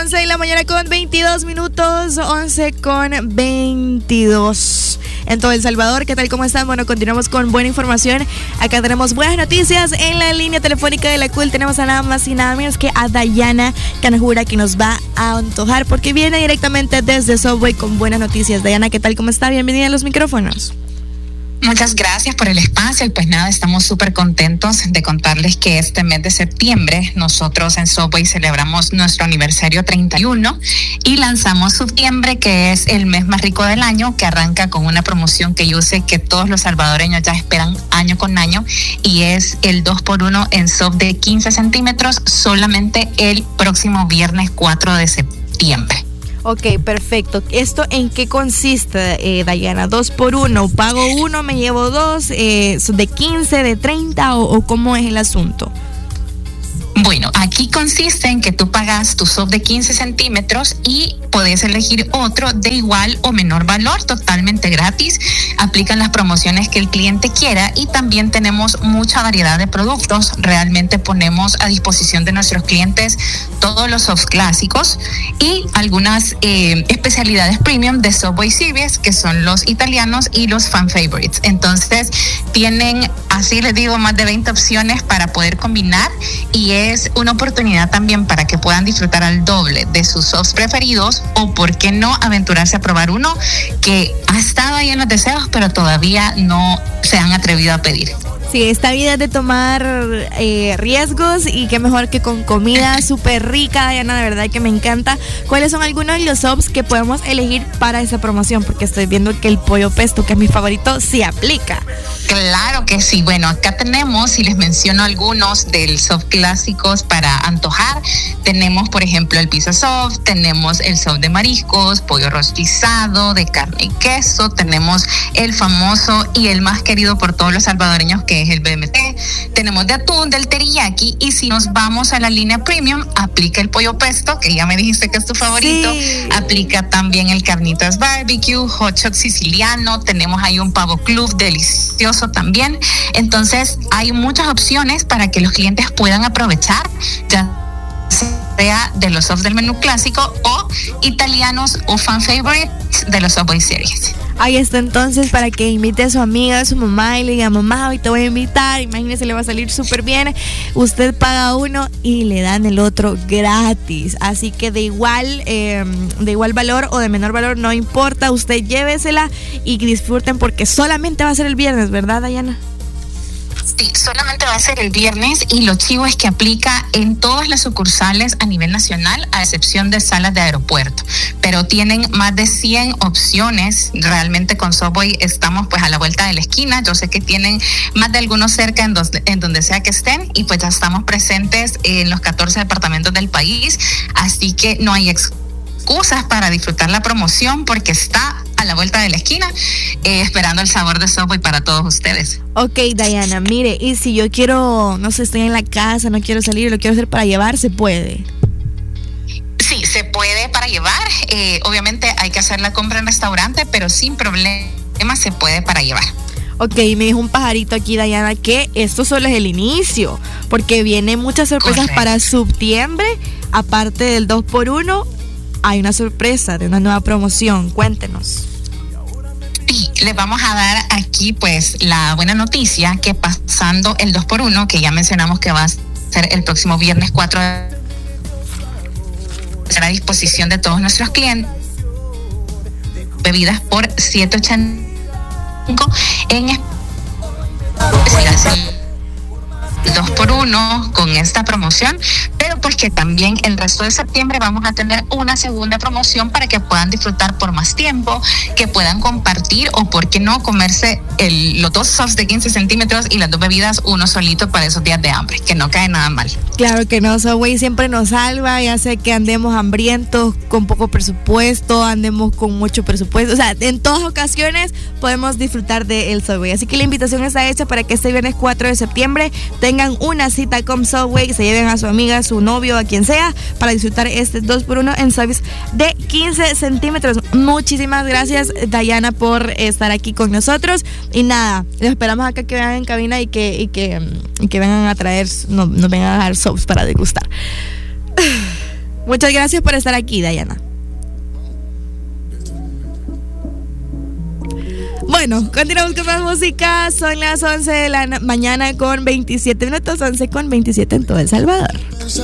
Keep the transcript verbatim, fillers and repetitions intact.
once de la mañana con veintidós minutos, once con veintidós en todo El Salvador. ¿Qué tal? ¿Cómo están? Bueno, continuamos con buena información. Acá tenemos buenas noticias en la línea telefónica de la Cool. Tenemos a nada más y nada menos que a Dayana Canajura, que nos va a antojar porque viene directamente desde Subway con buenas noticias. Dayana, ¿qué tal? ¿Cómo está? Bienvenida a los micrófonos. Muchas gracias por el espacio y pues nada, estamos súper contentos de contarles que este mes de septiembre nosotros en Subway celebramos nuestro aniversario treinta y uno y lanzamos Septiembre, que es el mes más rico del año, que arranca con una promoción que yo sé que todos los salvadoreños ya esperan año con año, y es el dos por uno en sub de quince centímetros solamente el próximo viernes cuatro de septiembre. Ok, perfecto. ¿Esto en qué consiste, eh, Dayana? ¿Dos por uno? ¿Pago uno, me llevo dos? Eh, ¿De quince, de treinta o, o cómo es el asunto? Bueno, aquí consiste en que tú pagas tu sub de quince centímetros y podés elegir otro de igual o menor valor, totalmente gratis. Aplican las promociones que el cliente quiera y también tenemos mucha variedad de productos. Realmente ponemos a disposición de nuestros clientes todos los subs clásicos y algunas eh, especialidades premium de Subway Series, que son los italianos y los fan favorites. Entonces tienen, así les digo, más de veinte opciones para poder combinar, y es una oportunidad también para que puedan disfrutar al doble de sus subs preferidos, o por qué no aventurarse a probar uno que ha estado ahí en los deseos pero todavía no se han atrevido a pedir. Sí, esta vida es de tomar eh, riesgos, y qué mejor que con comida súper rica, Dayana, de verdad que me encanta. ¿Cuáles son algunos de los subs que podemos elegir para esa promoción? Porque estoy viendo que el pollo pesto, que es mi favorito, sí aplica. Claro que sí. Bueno, acá tenemos, y les menciono algunos del sub clásicos para antojar. Tenemos, por ejemplo, el pizza sub, tenemos el sub de mariscos, pollo rostizado, de carne y queso, tenemos el famoso y el más querido por todos los salvadoreños, que es el B M T, tenemos de atún, del teriyaki, y si nos vamos a la línea premium, aplica el pollo pesto, que ya me dijiste que es tu favorito, sí. Aplica también el carnitas barbecue, hot shot siciliano, tenemos ahí un pavo club delicioso también. Entonces hay muchas opciones para que los clientes puedan aprovechar, ya sea de los subs del menú clásico o italianos o fan favorites de los Subway Series. Ahí está, entonces, para que invite a su amiga, a su mamá, y le diga: mamá, hoy te voy a invitar. Imagínese, le va a salir súper bien. Usted paga uno y le dan el otro gratis. Así que de igual, eh, de igual valor o de menor valor, no importa. Usted llévesela y disfruten, porque solamente va a ser el viernes, ¿verdad, Dayana? Sí, solamente va a ser el viernes, y lo chivo es que aplica en todas las sucursales a nivel nacional, a excepción de salas de aeropuerto, pero tienen más de cien opciones. Realmente con Subway estamos pues a la vuelta de la esquina. Yo sé que tienen más de algunos cerca en, dos, en donde sea que estén, y pues ya estamos presentes en los catorce departamentos del país, así que no hay excusas para disfrutar la promoción, porque está a la vuelta de la esquina, eh, esperando el sabor de Subway para todos ustedes. Ok, Dayana, mire, y si yo quiero, no sé, estoy en la casa, no quiero salir, lo quiero hacer para llevar, ¿se puede? Sí, se puede para llevar. Eh, obviamente hay que hacer la compra en restaurante, pero sin problema se puede para llevar. Ok, me dijo un pajarito aquí, Dayana, que esto solo es el inicio, porque vienen muchas sorpresas. Correcto. Para septiembre. Aparte del dos por uno, hay una sorpresa de una nueva promoción. Cuéntenos. Sí, les vamos a dar aquí pues la buena noticia, que pasando el dos por uno, que ya mencionamos que va a ser el próximo viernes cuatro, será a disposición de todos nuestros clientes bebidas por siete ochenta y cinco en el dos por uno con esta promoción, pero porque también el resto de septiembre vamos a tener una segunda promoción para que puedan disfrutar por más tiempo, que puedan compartir, o por qué no comerse el, los dos subs de quince centímetros y las dos bebidas uno solito para esos días de hambre, que no cae nada mal. Claro que no, Subway siempre nos salva, ya sé que andemos hambrientos, con poco presupuesto, andemos con mucho presupuesto, o sea, en todas ocasiones podemos disfrutar del Subway, así que la invitación está hecha para que este viernes cuatro de septiembre tengan una cita con Subway, se lleven a su amiga, a su novio, a quien sea, para disfrutar este dos por uno en subs de quince centímetros. Muchísimas gracias, Dayana, por estar aquí con nosotros, y nada, los esperamos acá que vengan en cabina y que, y que, y que vengan a traer, nos, nos vengan a dar subs para degustar. Muchas gracias por estar aquí, Dayana. Bueno, continuamos con más música. Son las once de la mañana con veintisiete minutos, once con veintisiete en todo El Salvador.